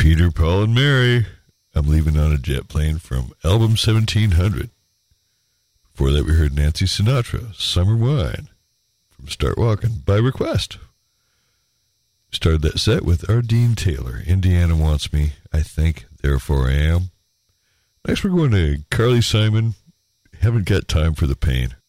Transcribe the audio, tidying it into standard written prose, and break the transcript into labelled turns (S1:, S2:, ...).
S1: Peter, Paul, and Mary. I'm leaving on a jet plane from album 1700. Before that, we heard Nancy Sinatra, Summer Wine, from Start Walking, by request. Started that set with Ardeen Taylor, Indiana Wants Me, I Think, Therefore I Am. Next, we're going to Carly Simon, Haven't Got Time for the Pain.